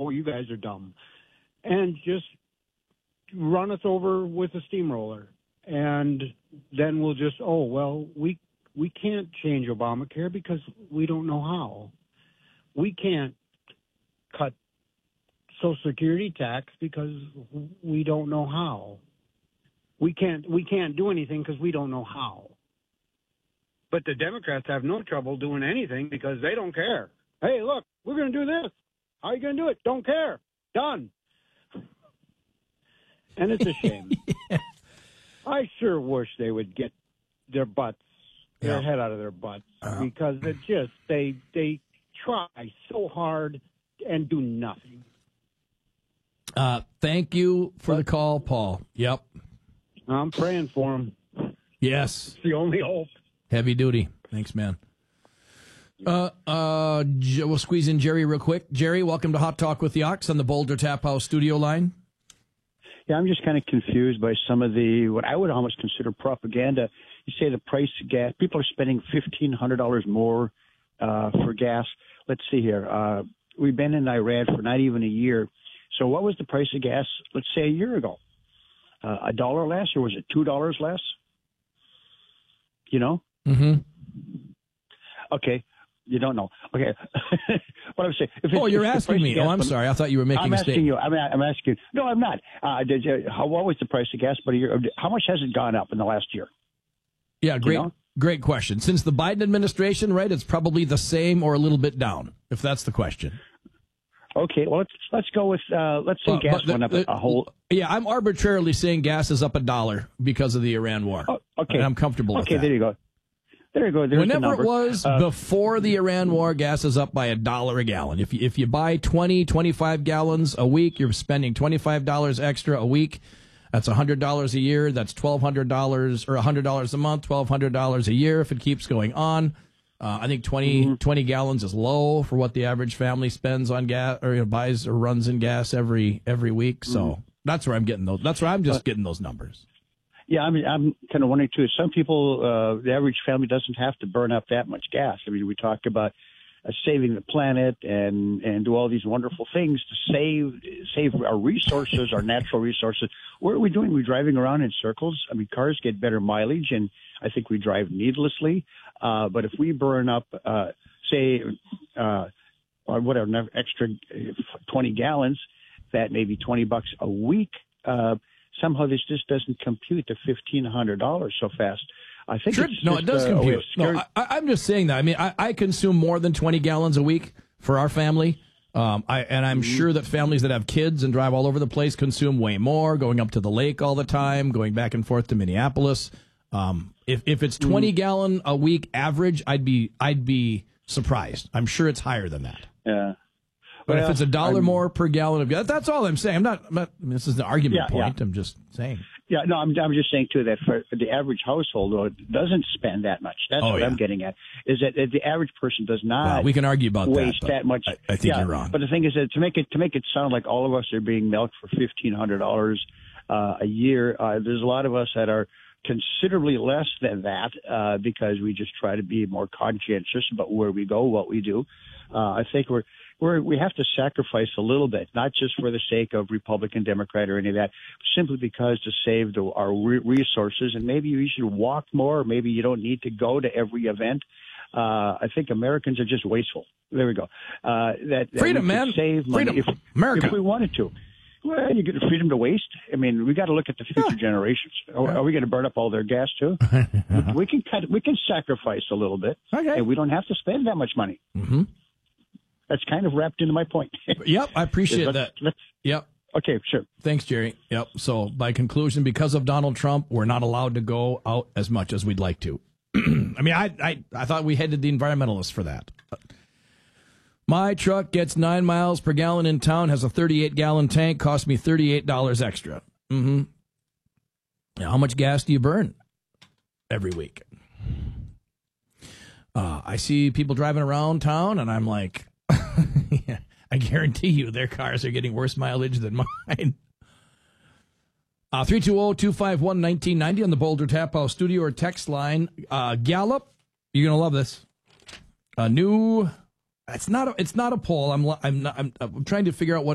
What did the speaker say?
oh, you guys are dumb, and just run us over with a steamroller. And then we'll just, oh, well, we can't change Obamacare because we don't know how. We can't cut Social Security tax because we don't know how. We can't do anything because we don't know how. But the Democrats have no trouble doing anything because they don't care. Hey, look, we're going to do this. How are you going to do it? Don't care. Done. And it's a shame. Yeah. I sure wish they would get their head out of their butts, because it just they try so hard and do nothing. Thank you for the call, Paul. Yep. I'm praying for them. Yes. It's the only hope. Heavy duty. Thanks, man. We'll squeeze in Jerry real quick. Jerry, welcome to Hot Talk with the Ox on the Boulder Tap House studio line. Yeah, I'm just kind of confused by some of what I would almost consider propaganda. You say the price of gas, people are spending $1,500 more for gas. Let's see here. We've been in Iran for not even a year. So what was the price of gas, let's say, a year ago? $1 less, or was it $2 less? You know? Mm-hmm. Okay. You don't know. Okay. What I'm saying. You're asking me. I'm sorry. I thought you were making a statement. I'm asking you. No, I'm not. What was the price of gas? But how much has it gone up in the last year? Yeah, great question. Since the Biden administration, right, it's probably the same or a little bit down, if that's the question. Okay, well, let's go with, let's say gas went up a whole... Yeah, I'm arbitrarily saying gas is up $1 because of the Iran war. Oh, okay. And I'm comfortable with that. Okay, there you go. There you go. There's Whenever the it was before the Iran war, gas is up by $1 a gallon. If you buy 25 gallons a week, you're spending $25 extra a week. That's $100 a year. That's $1,200 or $100 a month, $1,200 a year if it keeps going on. I think 20 gallons is low for what the average family spends on gas, or buys or runs in gas every week. So that's where I'm getting those. That's where I'm just getting those numbers. Yeah, I mean, I'm kind of wondering, too, some people, the average family doesn't have to burn up that much gas. I mean, we talk about saving the planet and do all these wonderful things to save our resources, our natural resources. What are we doing? We're driving around in circles. I mean, cars get better mileage, and I think we drive needlessly. But if we burn up, whatever, extra 20 gallons, that may be $20 a week, somehow this just doesn't compute to $1,500 so fast. I think it does compute. No, I'm just saying that. I mean, I consume more than 20 gallons a week for our family. I'm sure that families that have kids and drive all over the place consume way more, going up to the lake all the time, going back and forth to Minneapolis. If it's 20 gallon a week average, I'd be surprised. I'm sure it's higher than that. Yeah. But if it's $1 more per gallon of gas, that's all I'm saying. I'm not this is an argument point. Yeah. I'm just saying. Yeah, no, I'm just saying, too, that for the average household, though, it doesn't spend that much. That's what I'm getting at, is that the average person does not well, we can argue about waste that much. I think you're wrong. But the thing is that to make it sound like all of us are being milked for $1,500 a year, there's a lot of us that are considerably less than that because we just try to be more conscientious about where we go, what we do. I think we have to sacrifice a little bit, not just for the sake of Republican, Democrat, or any of that, simply because to save our resources. And maybe you should walk more, or maybe you don't need to go to every event. I think Americans are just wasteful. There we go. That freedom, we man. Save money freedom. America. If we wanted to. Well, you get the freedom to waste. I mean, we got to look at the future generations. Are we going to burn up all their gas too? We can sacrifice a little bit, and we don't have to spend that much money. Mm-hmm. That's kind of wrapped into my point. Yep, I appreciate that. Yep. Okay, sure. Thanks, Jerry. Yep. So, by conclusion, because of Donald Trump, we're not allowed to go out as much as we'd like to. I mean, I thought we headed the environmentalists for that. My truck gets 9 miles per gallon in town, has a 38-gallon tank, cost me $38 extra. Mm-hmm. Now, how much gas do you burn every week? I see people driving around town, and I'm like, yeah, I guarantee you their cars are getting worse mileage than mine. 320-251-1990 on the Boulder Tap House studio or text line. Gallup, you're going to love this. A new... It's not a poll. I'm trying to figure out what